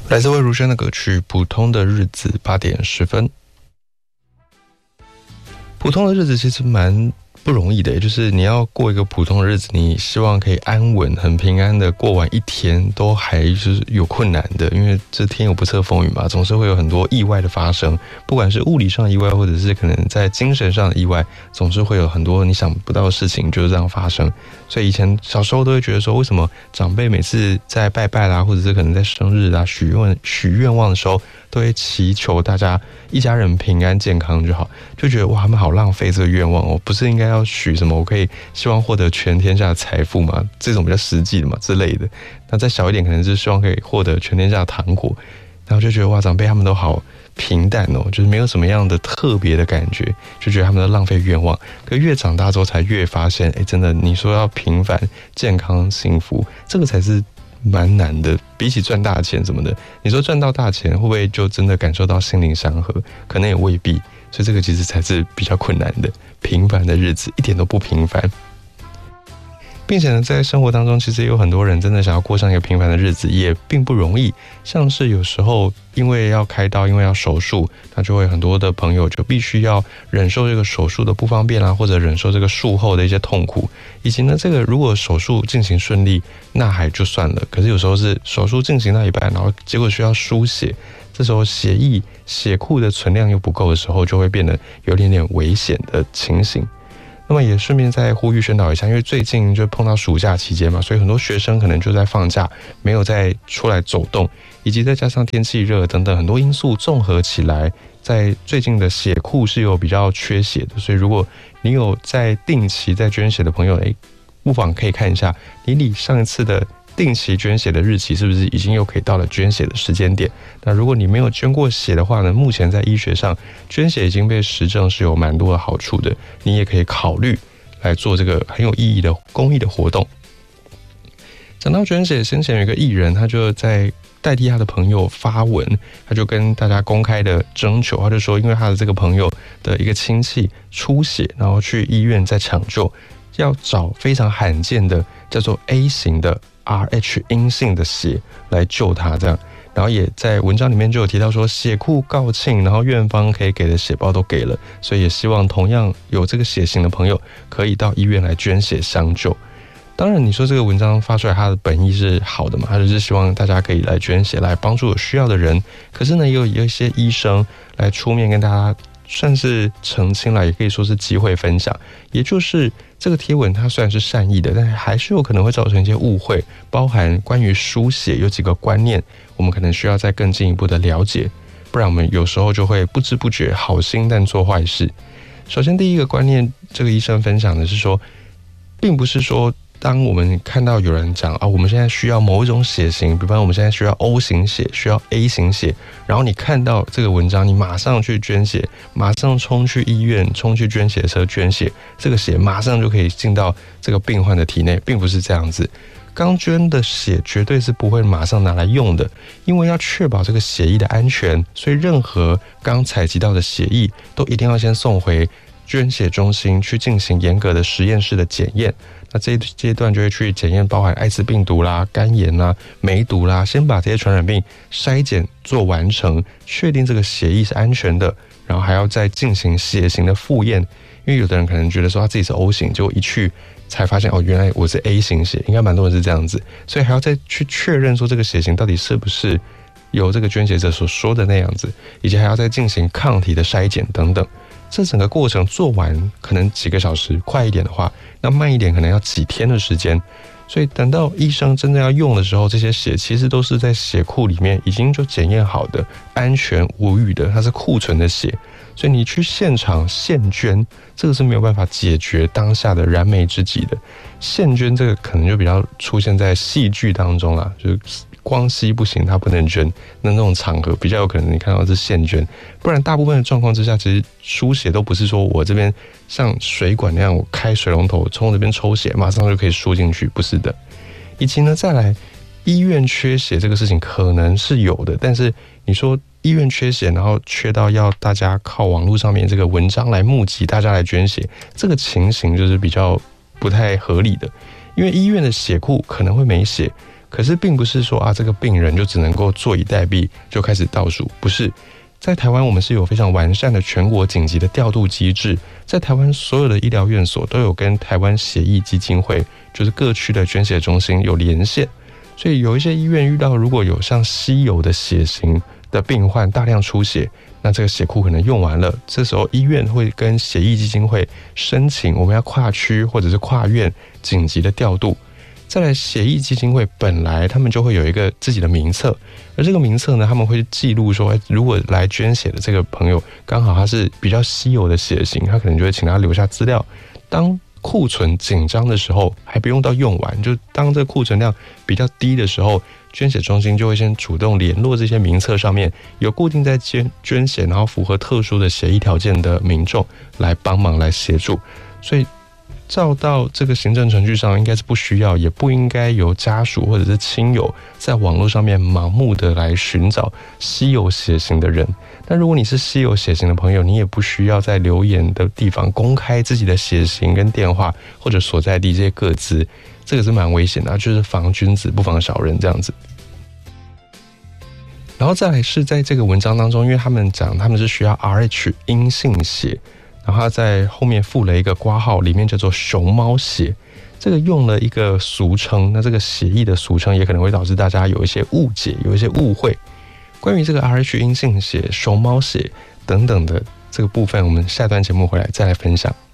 来自魏如萱的歌曲《普通的日子》8点10分。普通的日子其实蛮不容易的，也就是你要过一个普通的日子，你希望可以安稳很平安的过完一天，都还是有困难的，因为这天有不测风云嘛，总是会有很多意外的发生，不管是物理上的意外，或者是可能在精神上的意外，总是会有很多你想不到的事情就是这样发生。所以以前小时候都会觉得说，为什么长辈每次在拜拜啦，或者是可能在生日啦许愿望的时候，都会祈求大家一家人平安健康就好，就觉得哇，他们好浪费这个愿望哦，不是应该要许什么我可以希望获得全天下的财富嘛，这种比较实际的嘛之类的。那再小一点，可能是希望可以获得全天下的糖果，然后就觉得哇，长辈他们都好平淡哦，就是没有什么样的特别的感觉，就觉得他们在浪费愿望。可越长大之后才越发现，真的你说要平凡、健康、幸福，这个才是蛮难的，比起赚大钱什么的，你说赚到大钱会不会就真的感受到心灵祥和？可能也未必，所以这个其实才是比较困难的。平凡的日子一点都不平凡，并且呢，在生活当中，其实也有很多人真的想要过上一个平凡的日子，也并不容易。像是有时候因为要开刀，因为要手术，那就会很多的朋友就必须要忍受这个手术的不方便啦，或者忍受这个术后的一些痛苦。以及呢，这个如果手术进行顺利，那还就算了。可是有时候是手术进行到一半，然后结果需要输血，这时候血库的存量又不够的时候，就会变得有点危险的情形。那么也顺便再呼吁宣导一下，因为最近就碰到暑假期间嘛，所以很多学生可能就在放假，没有再出来走动，以及再加上天气热等等很多因素综合起来，在最近的血库是有比较缺血的。所以如果你有在定期在捐血的朋友，不妨可以看一下你离上一次的定期捐血的日期是不是已经又可以到了捐血的时间点。那如果你没有捐过血的话呢，目前在医学上捐血已经被实证是有蛮多的好处的，你也可以考虑来做这个很有意义的公益的活动。讲到捐血，先前有一个艺人，他就在代替他的朋友发文，他就跟大家公开的征求，他就说因为他的这个朋友的一个亲戚出血，然后去医院在抢救，要找非常罕见的叫做 A 型的 Rh 阴性的血来救他这样。然后也在文章里面就有提到说，血库告罄，然后院方可以给的血包都给了，所以也希望同样有这个血型的朋友可以到医院来捐血相救。当然你说这个文章发出来它的本意是好的嘛，他就是希望大家可以来捐血来帮助有需要的人。可是呢，也有一些医生来出面跟大家算是澄清了，也可以说是机会分享。也就是这个贴文它虽然是善意的，但还是有可能会造成一些误会，包含关于输血有几个观念我们可能需要再更进一步的了解，不然我们有时候就会不知不觉好心但做坏事。首先第一个观念，这个医生分享的是说，并不是说当我们看到有人讲我们现在需要某一种血型，比方我们现在需要 O 型血，需要 A 型血，然后你看到这个文章，你马上去捐血，马上冲去医院，冲去捐血车捐血，这个血马上就可以进到这个病患的体内，并不是这样子。刚捐的血绝对是不会马上拿来用的，因为要确保这个血液的安全，所以任何刚采集到的血液都一定要先送回捐血中心去进行严格的实验室的检验。那这一阶段就会去检验包含艾滋病毒啦、肝炎啦、梅毒啦，先把这些传染病筛检做完成，确定这个血液是安全的，然后还要再进行血型的复验。因为有的人可能觉得说他自己是 O 型，结果一去才发现原来我是 A 型血，应该蛮多人是这样子，所以还要再去确认说这个血型到底是不是有这个捐血者所说的那样子，以及还要再进行抗体的筛检等等。这整个过程做完可能几个小时，快一点的话，那慢一点可能要几天的时间。所以等到医生真正要用的时候，这些血其实都是在血库里面已经就检验好的，安全无虞的，它是库存的血。所以你去现场现捐，这个是没有办法解决当下的燃眉之急的。现捐这个可能就比较出现在戏剧当中啦，就是光吸不行，它不能捐，那种场合比较有可能你看到是现捐，不然大部分的状况之下，其实输血都不是说我这边像水管那样，我开水龙头从这边抽血，马上就可以输进去，不是的。以及呢，再来医院缺血这个事情可能是有的，但是你说医院缺血，然后缺到要大家靠网络上面这个文章来募集大家来捐血，这个情形就是比较不太合理的。因为医院的血库可能会没血， 可是并不是说这个病人就只能够坐以待毙就开始倒数，不是。在台湾我们是有非常完善的全国紧急的调度机制，在台湾所有的医疗院所都有跟台湾血液基金会，就是各区的捐血中心有连线，所以有一些医院遇到如果有像稀有的血型的病患大量出血，那这个血库可能用完了，这时候医院会跟血液基金会申请我们要跨区或者是跨院紧急的调度。再来，血液基金会本来他们就会有一个自己的名册，而这个名册呢，他们会记录说，如果来捐血的这个朋友刚好他是比较稀有的血型，他可能就会请他留下资料。当库存紧张的时候，还不用到用完，就当这个库存量比较低的时候，捐血中心就会先主动联络这些名册上面有固定在捐血，然后符合特殊的血液条件的民众来帮忙来协助。所以照到这个行政程序上，应该是不需要，也不应该由家属或者是亲友在网络上面盲目的来寻找稀有血型的人。但如果你是稀有血型的朋友，你也不需要在留言的地方公开自己的血型跟电话或者所在地这些个资，这个是蛮危险的，就是防君子不防小人这样子。然后再来是在这个文章当中，因为他们讲他们是需要 RH 阴性血，然后他在后面附了一个括号，里面叫做熊猫血，这个用了一个俗称，那这个血液的俗称也可能会导致大家有一些误解，有一些误会。关于这个 RH 阴性血、熊猫血等等的这个部分，我们下段节目回来再来分享。